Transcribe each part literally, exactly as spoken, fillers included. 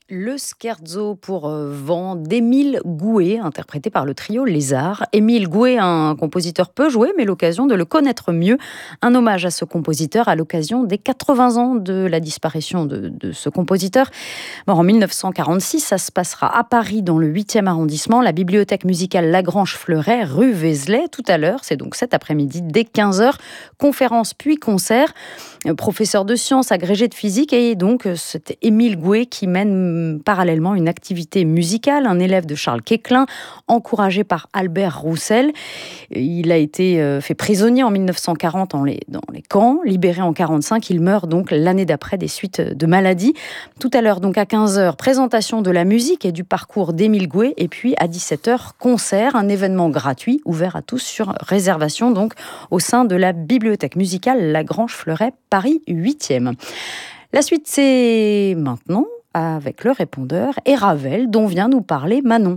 Le scherzo pour euh, vent d'Émile Gouet, interprété par le trio Lézard. Émile Gouet, un compositeur peu joué, mais l'occasion de le connaître mieux. Un hommage à ce compositeur à l'occasion des quatre-vingts ans de la disparition de, de ce compositeur. Mort en mille neuf cent quarante-six, ça se passera à Paris, dans le huitième arrondissement, la bibliothèque musicale Lagrange-Fleuret, rue Vézelay, tout à l'heure. C'est donc cet après-midi, dès quinze heures. Conférence puis concert. Professeur de sciences, agrégé de physique, et donc c'est Émile Gouet qui mène parallèlement une activité musicale, un élève de Charles Quéclin, encouragé par Albert Roussel. Il a été fait prisonnier en mille neuf cent quarante dans les, dans les camps, libéré en quarante-cinq. Il meurt donc l'année d'après des suites de maladies. Tout à l'heure, donc à quinze heures, présentation de la musique et du parcours d'Émile Gouet, et puis à dix-sept heures, concert, un événement gratuit ouvert à tous sur réservation, donc au sein de la bibliothèque musicale Lagrange-Fleuret, Paris huitième. La suite, c'est maintenant avec le répondeur et Ravel, dont vient nous parler Manon.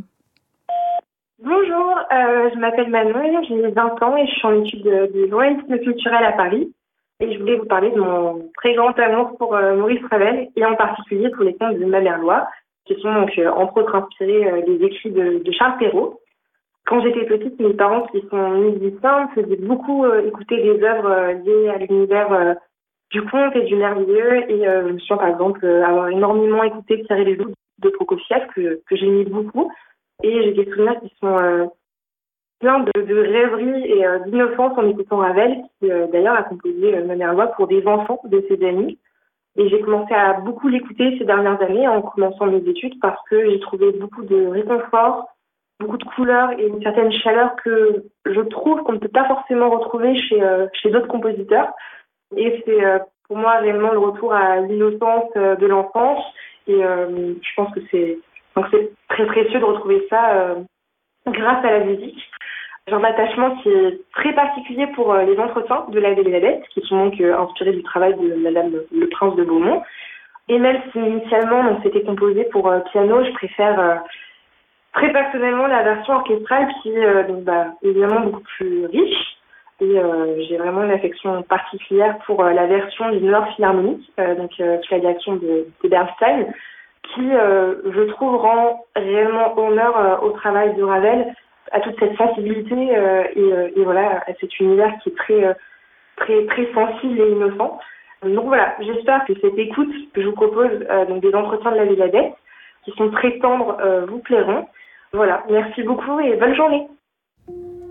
Bonjour, euh, je m'appelle Manon, j'ai vingt ans et je suis en études de, de journalisme culturel à Paris. Et je voulais vous parler de mon très grand amour pour euh, Maurice Ravel et en particulier pour les contes de Malherlois, qui sont donc euh, entre autres inspirés euh, des écrits de, de Charles Perrault. Quand j'étais petite, mes parents qui sont musiciens me faisaient beaucoup euh, écouter des œuvres euh, liées à l'univers euh, du conte et du merveilleux. Et euh, je me souviens par exemple euh, avoir énormément écouté Pierre et les loups de Prokofiev, que, que j'aimais beaucoup. Et j'ai des souvenirs qui sont euh, pleins de, de rêverie et euh, d'innocence en écoutant Ravel, qui euh, d'ailleurs a composé euh, Malherlois pour des enfants de ses amis. Et j'ai commencé à beaucoup l'écouter ces dernières années en commençant mes études parce que j'ai trouvé beaucoup de réconfort, beaucoup de couleurs et une certaine chaleur que je trouve qu'on ne peut pas forcément retrouver chez, euh, chez d'autres compositeurs. Et c'est euh, pour moi réellement le retour à l'innocence euh, de l'enfance. Et euh, je pense que c'est, donc c'est très précieux de retrouver ça euh, grâce à la musique. J'ai un attachement qui est très particulier pour euh, les entretiens de La Belle et la Bête, qui sont donc euh, inspirés du travail de Madame le Prince de Beaumont. Et même si initialement donc, c'était composé pour euh, piano, je préfère euh, très personnellement la version orchestrale qui euh, donc, bah, est évidemment beaucoup plus riche. Et euh, j'ai vraiment une affection particulière pour euh, la version du Nord Philharmonique, euh, donc euh, sous la direction de, de Bernstein, qui, euh, je trouve, rend réellement honneur euh, au travail de Ravel, à toute cette sensibilité euh, et, euh, et voilà, à cet univers qui est très, euh, très, très sensible et innocent. Donc voilà, j'espère que cette écoute que je vous propose, euh, donc des entretiens de la Villadette, qui sont très tendres, euh, vous plairont. Voilà, merci beaucoup et bonne journée.